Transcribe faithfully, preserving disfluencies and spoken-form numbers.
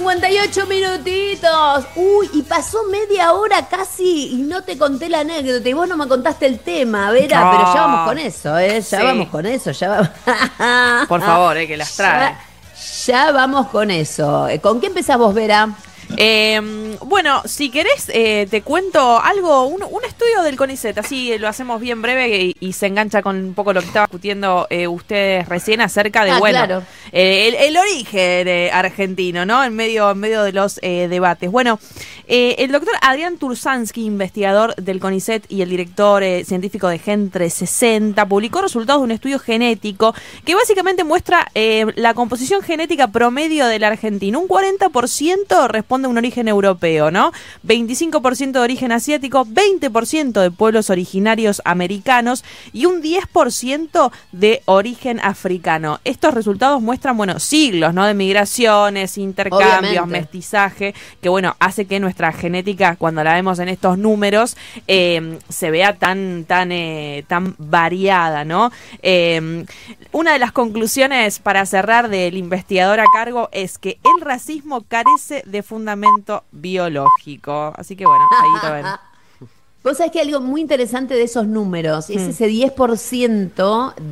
cincuenta y ocho minutitos. Uy, y pasó media hora casi y no te conté la anécdota. Y vos no me contaste el tema, Vera, Oh, pero ya vamos con eso, ¿eh? Ya sí. vamos con eso, ya vamos. Por favor, eh, que las trae. Ya, ya vamos con eso. ¿Con qué empezás vos, Vera? Eh, bueno, si querés, eh, te cuento algo, un, un estudio del CONICET, así lo hacemos bien breve y, y se engancha con un poco lo que estaba discutiendo eh, ustedes recién acerca de, Ah, bueno, claro. eh, el, el origen eh, argentino, ¿no? En medio, en medio de los eh, debates. Bueno, eh, el doctor Adrián Tursansky, investigador del CONICET y el director eh, científico de Gen trescientos sesenta, publicó resultados de un estudio genético que básicamente muestra eh, la composición genética promedio del argentino. Un cuarenta por ciento responde a un origen europeo, ¿no? veinticinco por ciento de origen asiático, veinte por ciento de pueblos originarios americanos y un diez por ciento de origen africano. Estos resultados muestran, bueno, siglos, ¿no? De migraciones, intercambios, Obviamente. mestizaje, que bueno, hace que nuestra genética, cuando la vemos en estos números, eh, se vea tan, tan, eh, tan variada, ¿no? Eh, una de las conclusiones para cerrar del investigador a cargo es que el racismo carece de fundamento biológico. Así que bueno, ahí lo ven. Vos sabés que algo muy interesante de esos números es Mm. ese diez por ciento